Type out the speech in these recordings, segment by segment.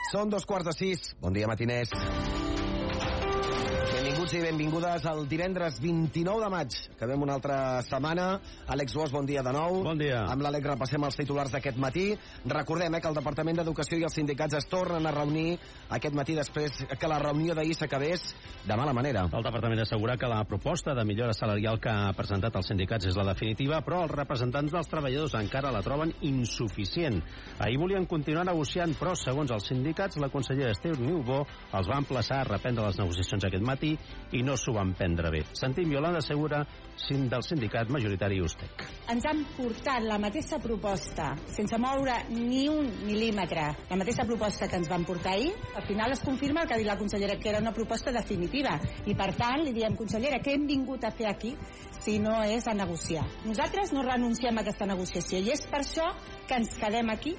Són 5:15. Bon dia, matiners. Benvinguts i benvingudes al divendres 29 de maig. Acabem una altra setmana. Àlex Bosch, bon dia de nou. Bon dia. Amb l'Àlex repassem els titulars d'aquest matí. Recordem que el Departament d'Educació i els sindicats es tornen a reunir aquest matí després que la reunió d'ahir s'acabés de mala manera. El Departament assegura que la proposta de millora salarial que ha presentat els sindicats és la definitiva, però els representants dels treballadors encara la troben insuficient. Ahir volien continuar negociant, però segons els sindicats, la consellera Esther Niubó els va emplaçar a reprendre les negociacions aquest matí i no s'ho van prendre bé. Sentim Iolanda Segura, del sindicat majoritari USTEC. Ens han portat la mateixa proposta, sense moure ni un mil·límetre, la mateixa proposta que ens van portar ahir. Al final es confirma el que ha dit la consellera, que era una proposta definitiva. I per tant, li diem, consellera, què hem vingut a fer aquí si no és a negociar? Nosaltres no renunciem a aquesta negociació i és per això que ens quedem aquí.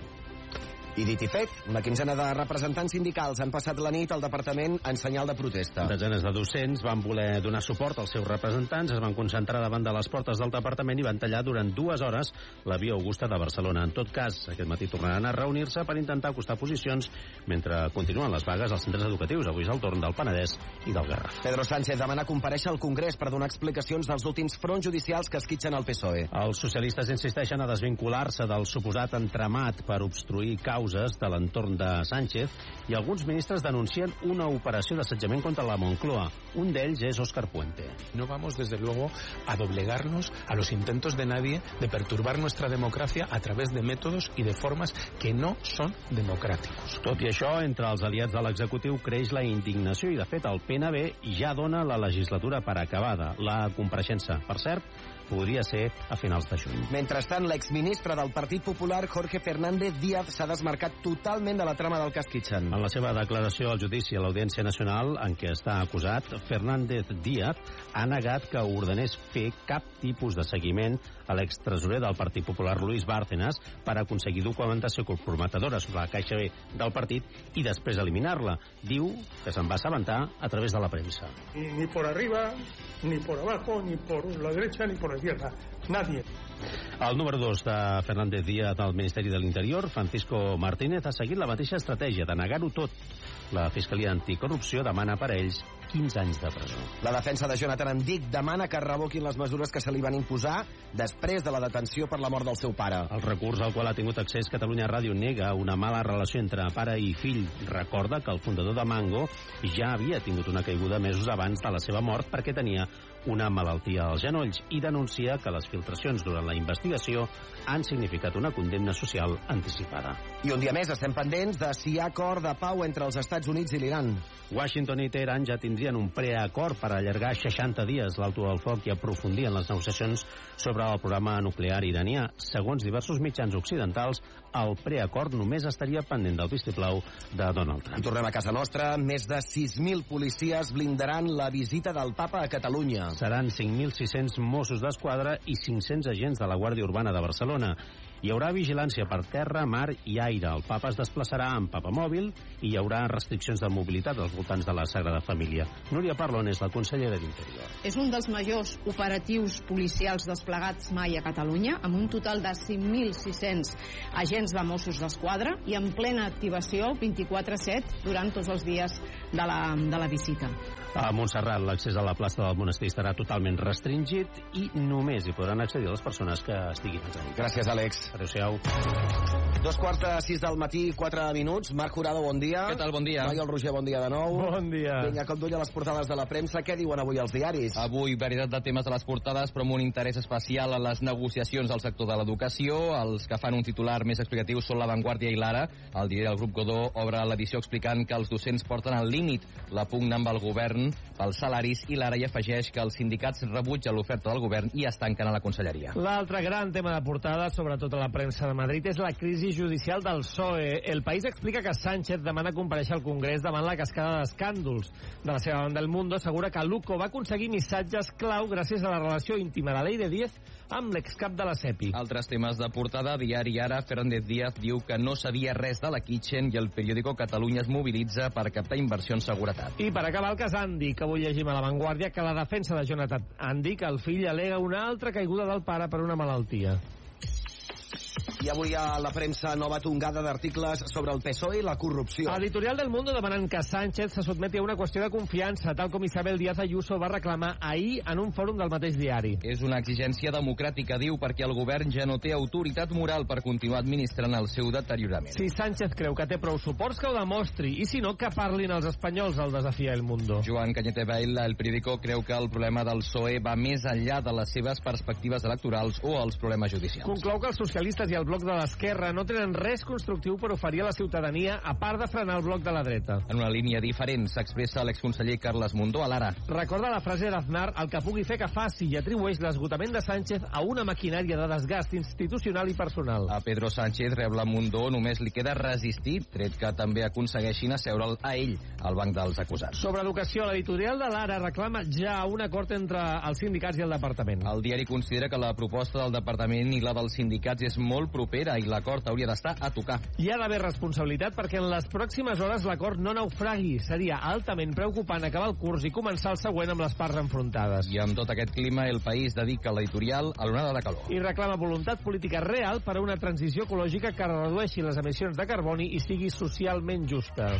I dit i fet, una quinzena de representants sindicals han passat la nit al departament en senyal de protesta. Desenes de docents van voler donar suport als seus representants, es van concentrar davant de les portes del departament i van tallar durant 2 hores la via Augusta de Barcelona. En tot cas, aquest matí tornaran a reunir-se per intentar acostar posicions mentre continuen les vagues als centres educatius. Avui és el torn del Penedès i del Garraf. Pedro Sánchez demana comparèixer al Congrés per donar explicacions dels últims fronts judicials que esquitxen el PSOE. Els socialistes insisteixen a desvincular-se del suposat entramat per obstruir causes de l'entorn de Sánchez i alguns ministres denuncien una operació d'assetjament contra la Moncloa. Un d'ells és Óscar Puente. No vamos, desde luego, a doblegarnos a los intentos de nadie de perturbar nuestra democracia a través de métodos y de formas que no son democráticos. Tot i això, entre els aliats de l'executiu creix la indignació i, de fet, el PNB ja dona la legislatura per acabada. La compareixença, per cert, podria ser a finals de juny. Mentrestant, l'exministre del Partit Popular, Jorge Fernández Díaz, s'ha desmarcat totalment de la trama del cas Kitchen. En la seva declaració al judici a l'Audiència Nacional, en què està acusat, Fernández Díaz ha negat que ordenés fer cap tipus de seguiment a l'extresorer del Partit Popular, Luis Bárcenas, per aconseguir documentació comprometedora sobre la caixa B del partit i després eliminar-la. Diu que se'n va assabentar a través de la premsa. Ni por arriba, ni por abajo, ni por la derecha, ni por la izquierda. Nadie. El número 2 de Fernández Díaz del Ministeri de l'Interior, Francisco Martínez, ha seguit la mateixa estratègia de negar-ho tot. La Fiscalia Anticorrupció demana per a ells 15 anys de presó. La defensa de Jonathan Andic demana que revoquin les mesures que se li van imposar després de la detenció per la mort del seu pare. El recurs al qual ha tingut accés Catalunya Ràdio nega una mala relació entre pare i fill. Recorda que el fundador de Mango ja havia tingut una caiguda mesos abans de la seva mort perquè tenia una malaltia als genolls i denuncia que les filtracions durant la investigació han significat una condemna social anticipada. I un dia més estem pendents de si hi ha acord de pau entre els Estats Units i l'Iran. Washington i Teheran ja tindrien un preacord per allargar 60 dies l'alto del foc i aprofundir en les negociacions sobre el programa nuclear iranià. Segons diversos mitjans occidentals, el preacord només estaria pendent del vistiplau de Donald Trump. I tornem a casa nostra. Més de 6.000 policies blindaran la visita del papa a Catalunya. Seran 5.600 Mossos d'Esquadra i 500 agents de la Guàrdia Urbana de Barcelona. Hi haurà vigilància per terra, mar i aire. El papa es desplaçarà amb papamòbil i hi haurà restriccions de mobilitat als voltants de la Sagrada Família. Núria Parlon és la consellera d'Interior. És un dels majors operatius policials desplegats mai a Catalunya, amb un total de 5.600 agents de Mossos d'Esquadra i en plena activació 24/7 durant tots els dies de la visita. A Montserrat, l'accés a la plaça del monestir estarà totalment restringit i només hi podran accedir les persones que estiguin allà. Gràcies, Àlex. Adéu-siau. 5:45 del matí, 4 minuts. Marc Jurado, bon dia. Què tal, bon dia. Noi, el Roger, bon dia de nou. Bon dia. Vinga, cop d'ull a les portades de la premsa. Què diuen avui els diaris? Avui, varietat de temes a les portades, però amb un interès especial a les negociacions al sector de l'educació. Els que fan un titular més explicatiu són La Vanguardia i l'Ara. El diari del Grup Godó obre l'edició explicant que els docents porten al límit la pugna amb el govern pels salaris i l'Ara hi afegeix que els sindicats rebutgen l'oferta del govern i es tanquen a la conselleria. L'altre gran tema de portada, sobretot a la premsa de Madrid, és la crisi judicial del PSOE. El País explica que Sánchez demana comparèixer al Congrés davant la cascada d'escàndols. De la seva banda, El Mundo assegura que Luco va aconseguir missatges clau gràcies a la relació íntima de Leire Díez amb l'excap de la SEPI. Altres temes de portada, diari Ara, Fernández Díaz diu que no sabia res de la Kitchen i el periòdico Catalunya es mobilitza per captar inversió en seguretat. I per acabar, el cas Andy, que avui llegim a La Vanguardia, que la defensa de Jonathan Andy, que el fill alega una altra caiguda del pare per una malaltia. I avui a la premsa nova tongada d'articles sobre el PSOE i la corrupció. Editorial del Mundo demanant que Sánchez se sotmeti a una qüestió de confiança, tal com Isabel Díaz Ayuso va reclamar ahir en un fòrum del mateix diari. És una exigència democràtica, diu, perquè el govern ja no té autoritat moral per continuar administrant el seu deteriorament. Si Sánchez creu que té prou suports, que ho demostri, i si no, que parlin els espanyols, el desafia El Mundo. Joan Cañete Bail, El Periódico, creu que el problema del PSOE va més enllà de les seves perspectives electorals o els problemes judicials. Conclou que els socialistes i el bloc de l'esquerra no tenen res constructiu per oferir a la ciutadania, a part de frenar el bloc de la dreta. En una línia diferent s'expressa l'exconseller Carles Mundó a l'Ara. Recorda la frase d'Aznar, el que pugui fer que faci, i atribueix l'esgotament de Sánchez a una maquinària de desgast institucional i personal. A Pedro Sánchez, rebla Mundó, només li queda resistir, tret que també aconsegueixin asseure'l a ell al banc dels acusats. Sobre educació, l'editorial de l'Ara reclama ja un acord entre els sindicats i el departament. El diari considera que la proposta del departament i la dels sindicats és molt propera i l'acord hauria d'estar a tocar. Hi ha d'haver responsabilitat perquè en les pròximes hores l'acord no naufragui. Seria altament preocupant acabar el curs i començar el següent amb les parts enfrontades. I amb tot aquest clima, El País dedica l'editorial a l'onada de calor. I reclama voluntat política real per a una transició ecològica que redueixi les emissions de carboni i sigui socialment justa.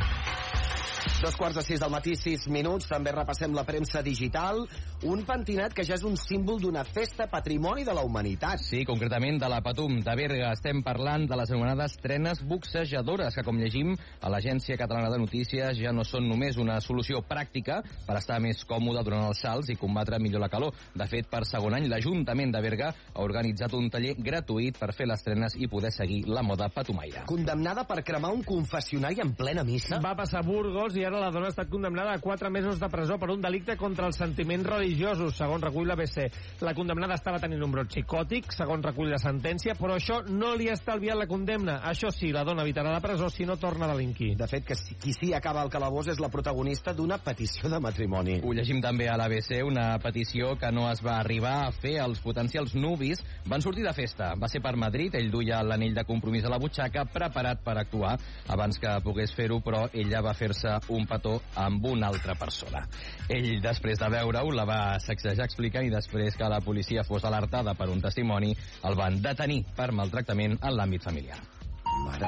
2:45 del matí, 6 minuts. També repassem la premsa digital. Un pentinat que ja és un símbol d'una festa patrimoni de la humanitat. Sí, concretament de la Patum de Berga. Estem parlant de les anomenades trenes boxejadores, que, com llegim a l'Agència Catalana de Notícies, ja no són només una solució pràctica per estar més còmode durant els salts i combatre millor la calor. De fet, per segon any, l'Ajuntament de Berga ha organitzat un taller gratuït per fer les trenes i poder seguir la moda patumaire. Condemnada per cremar un confessionari en plena missa. Va passar a Burgos i ara la dona ha estat condemnada a 4 mesos de presó per un delicte contra els sentiments religiosos, segons recull l'ABC. La condemnada estava tenint un brot psicòtic, segons recull la sentència, però això no li ha estalviat la condemna. Això sí, la dona evitarà la presó si no torna a delinquir. De fet, que qui sí acaba al calabós és la protagonista d'una petició de matrimoni. Ho llegim també a l'ABC, una petició que no es va arribar a fer. Els potencials nuvis van sortir de festa. Va ser per Madrid, ell duia l'anell de compromís a la butxaca, preparat per actuar abans que pogués fer-ho, però ella va fer-se un petó amb una altra persona. Ell, després de veure-ho, la va sacsejar explicant i després que la policia fos alertada per un testimoni, el van detenir per maltractament en l'àmbit familiar. Mare.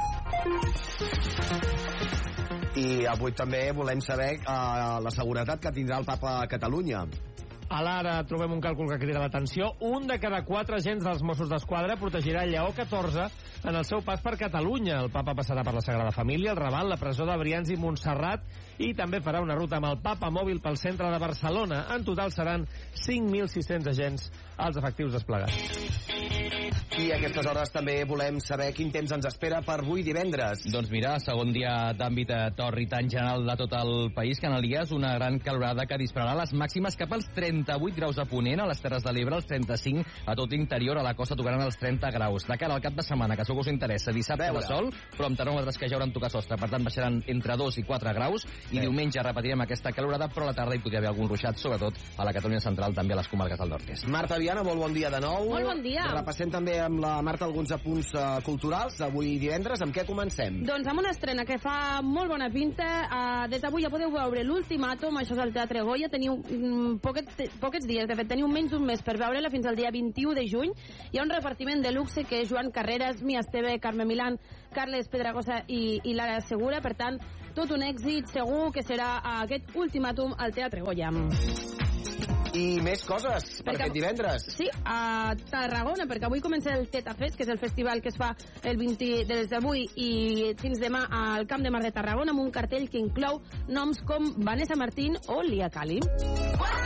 I avui també volem saber la seguretat que tindrà el papa a Catalunya. A l'Ara trobem un càlcul que crida l'atenció. Un de cada 4 agents dels Mossos d'Esquadra protegirà Lleó XIV en el seu pas per Catalunya. El papa passarà per la Sagrada Família, el Raval, la presó de Brians i Montserrat i també farà una ruta amb el papa mòbil pel centre de Barcelona. En total seran 5.600 agents als efectius desplegats. I a aquestes hores també volem saber quin temps ens espera per avui divendres. Doncs mira, segon dia d'àmbit tòrritant general de tot el país, Canalies, una gran calorada que dispararà les màximes cap als 38 graus a Ponent, a les Terres de l'Ebre, els 35 a tot l'interior, a la costa tocaran els 30 graus. De cara al cap de setmana, que segur que us interessa, dissabte de sol, però amb termòmetres que ja hauran tocat sostre, per tant baixaran entre 2 i 4 graus, i diumenge repetirem aquesta calorada, però a la tarda hi podria haver algun ruixat, sobretot a la Catalunya central, també a les comarques del nord-est. Marta Viana, molt bon dia de nou. Molt bon dia. Repassem també amb la Marta alguns apunts culturals. Avui divendres, amb què comencem? Doncs amb una estrena que fa molt bona pinta. Des d'avui ja podeu veure l'Ultimàtum, això és al Teatre Goya. Teniu poquets dies, de fet, teniu menys d'un mes per veure-la fins al dia 21 de juny. Hi ha un repartiment de luxe que és Joan Carreras, Mia Esteve, Carme Milán, Carles Pedragosa i Lara Segura. Per tant, tot un èxit, segur que serà aquest Ultimàtum al Teatre Goya. I més coses per aquest divendres. Sí, a Tarragona, perquè avui comença el Teta Fest, que és el festival que es fa el 20 des d'avui i fins demà al Camp de Mar de Tarragona, amb un cartell que inclou noms com Vanessa Martín o Lia Cali.